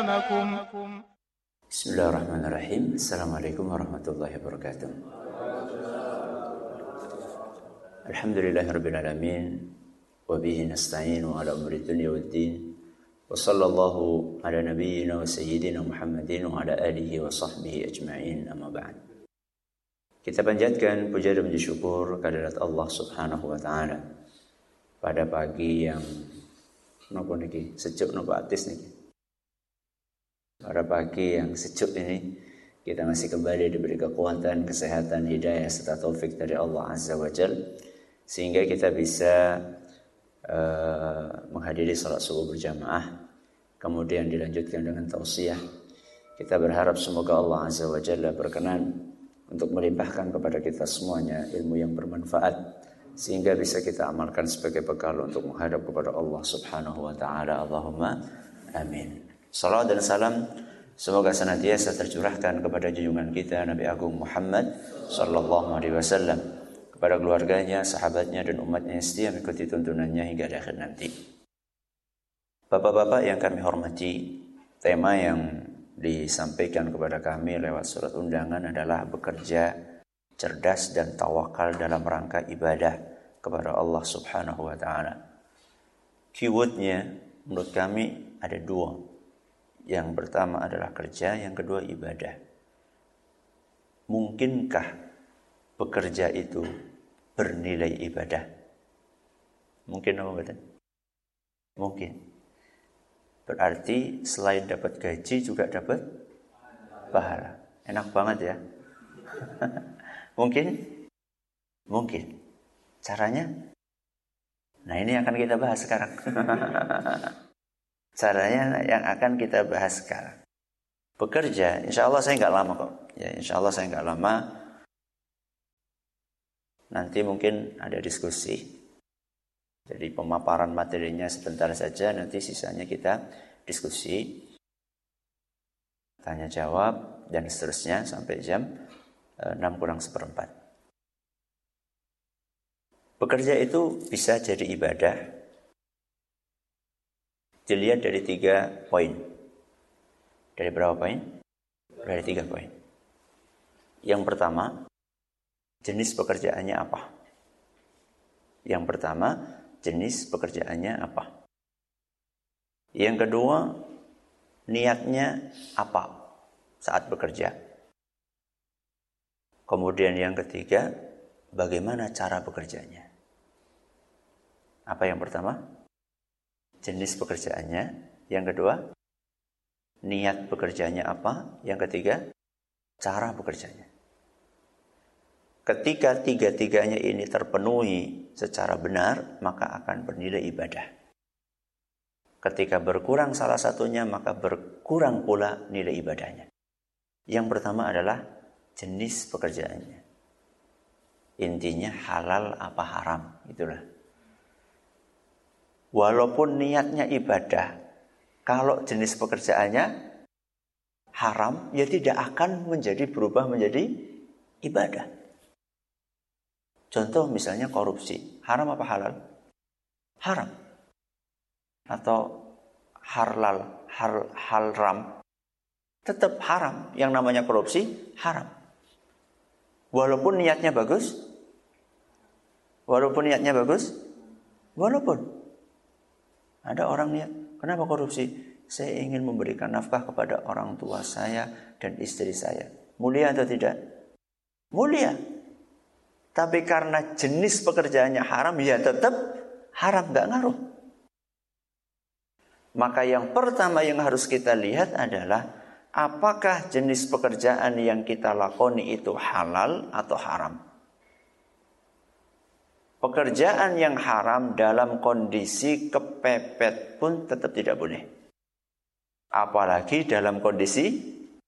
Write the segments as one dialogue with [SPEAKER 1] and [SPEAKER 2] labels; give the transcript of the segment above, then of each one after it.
[SPEAKER 1] Bismillahirrahmanirrahim. Assalamualaikum warahmatullahi wabarakatuh. Alhamdulillahirabbil alamin wa bihi nasta'inu ala umuri dunya waddin. Wa sallallahu ala nabiyyina wa sayyidina Muhammadin wa ala alihi wa sahbihi ajma'in, amma ba'd. Kita panjatkan puja dan puji syukur kehadirat Allah Subhanahu wa taala pada pagi yang napa niki sejuk napa atis niki. Pada pagi yang sejuk ini kita masih kembali diberi kekuatan, kesehatan, hidayah serta taufik dari Allah Azza wa Jalla sehingga kita bisa menghadiri salat subuh berjamaah, kemudian dilanjutkan dengan tausiah. Kita berharap semoga Allah Azza wa Jalla berkenan untuk melimpahkan kepada kita semuanya ilmu yang bermanfaat sehingga bisa kita amalkan sebagai bekal untuk menghadap kepada Allah Subhanahu wa taala. Allahumma amin. Salawat dan salam semoga senantiasa tercurahkan kepada junjungan kita Nabi Agung Muhammad sallallahu alaihi wasallam, kepada keluarganya, sahabatnya dan umatnya yang setia mengikuti tuntunannya hingga akhir nanti. Bapak-bapak yang kami hormati, tema yang disampaikan kepada kami lewat surat undangan adalah bekerja cerdas dan tawakal dalam rangka ibadah kepada Allah Subhanahu wa taala. Keywordnya menurut kami ada dua. Yang pertama adalah kerja, yang kedua ibadah. Mungkinkah bekerja itu bernilai ibadah? Mungkin apa betul? Mungkin. Berarti selain dapat gaji juga dapat pahala. Enak banget ya. Mungkin? Mungkin. Caranya? Nah, ini akan kita bahas sekarang. Caranya yang akan kita bahas sekarang. Bekerja, insya Allah saya nggak lama kok. Ya, insya Allah saya nggak lama. Nanti mungkin ada diskusi. Jadi pemaparan materinya sebentar saja, nanti sisanya kita diskusi, tanya jawab dan seterusnya sampai jam 6:45. Bekerja itu bisa jadi ibadah. Dilihat dari 3 poin. Dari berapa poin? Dari 3 poin. Yang pertama, jenis pekerjaannya apa? Yang pertama, jenis pekerjaannya apa? Yang kedua, niatnya apa saat bekerja? Kemudian yang ketiga, bagaimana cara bekerjanya? Apa yang pertama? Jenis pekerjaannya. Yang kedua, niat bekerjanya apa? Yang ketiga, cara bekerjanya. Ketika tiga-tiganya ini terpenuhi secara benar, maka akan bernilai ibadah. Ketika berkurang salah satunya, maka berkurang pula nilai ibadahnya. Yang pertama adalah jenis pekerjaannya. Intinya halal apa haram, itulah. Walaupun niatnya ibadah, kalau jenis pekerjaannya haram, ya tidak akan berubah menjadi ibadah. Contoh misalnya korupsi, haram apa halal? Haram. Atau haram, tetap haram. Yang namanya korupsi, haram. Walaupun niatnya bagus, walaupun ada orang niat, kenapa korupsi? Saya ingin memberikan nafkah kepada orang tua saya dan istri saya. Mulia atau tidak? Mulia. Tapi karena jenis pekerjaannya haram, ya tetap haram, gak ngaruh. Maka yang pertama yang harus kita lihat adalah apakah jenis pekerjaan yang kita lakoni itu halal atau haram. Pekerjaan yang haram dalam kondisi kepepet pun tetap tidak boleh. Apalagi dalam kondisi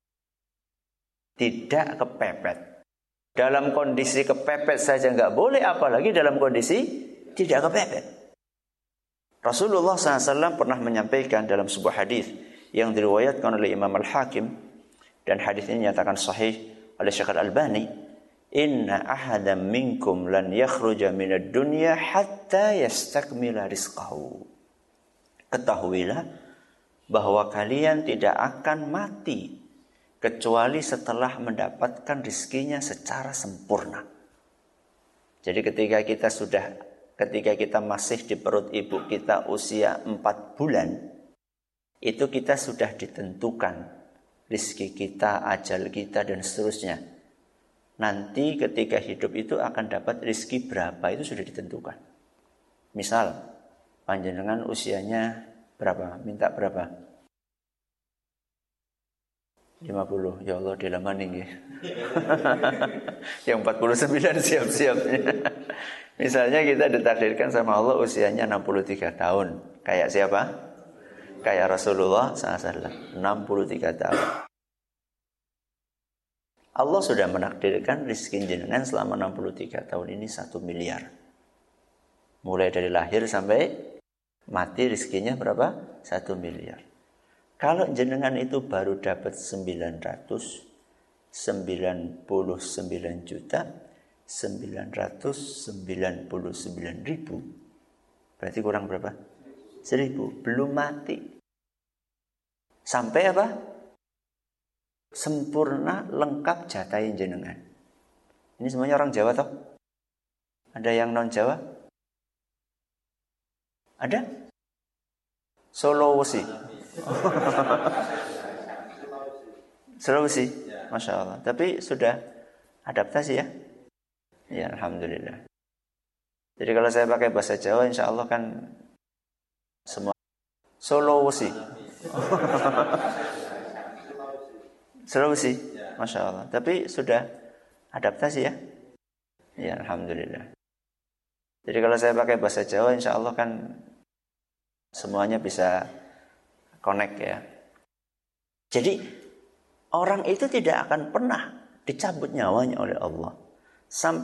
[SPEAKER 1] tidak kepepet. Dalam kondisi kepepet saja nggak boleh, apalagi dalam kondisi tidak kepepet. Rasulullah SAW pernah menyampaikan dalam sebuah hadis yang diriwayatkan oleh Imam Al-Hakim, dan hadis ini nyatakan sahih oleh Syekh Al-Albani. Inna ahadam minkum lan yakhruja minad dunya hatta yastakmila rizqahu. Ketahuilah bahwa kalian tidak akan mati kecuali setelah mendapatkan rizkinya secara sempurna. Jadi ketika kita masih di perut ibu kita usia 4 bulan, itu kita sudah ditentukan rizki kita, ajal kita, dan seterusnya. Nanti ketika hidup itu akan dapat rizki berapa, itu sudah ditentukan. Misal, panjenengan usianya berapa? Minta berapa? 50. Ya Allah, dilamaning ya. Yang 49 siap-siap. Misalnya kita ditakdirkan sama Allah usianya 63 tahun. Kayak siapa? Kayak Rasulullah SAW. 63 tahun. Allah sudah menakdirkan rizki jenengan selama 63 tahun ini 1 miliar. Mulai dari lahir sampai mati rizkinya berapa? 1 miliar. Kalau jenengan itu baru dapat 999 juta 999 ribu, berarti kurang berapa? 1000. Belum mati. Sampai apa? Sempurna, lengkap jatahin jenengan. Ini semuanya orang Jawa toh? Ada yang non Jawa? Ada? Sulawesi. Sulawesi, Masya Allah. Tapi sudah adaptasi ya? Ya, Alhamdulillah. Jadi kalau saya pakai bahasa Jawa, insya Allah kan semua Sulawesi. Sulawesi, Masya Allah. Tapi sudah adaptasi ya? Ya, Alhamdulillah. Jadi kalau saya pakai bahasa Jawa, insya Allah kan semuanya bisa connect ya. Jadi orang itu tidak akan pernah dicabut nyawanya oleh Allah sampai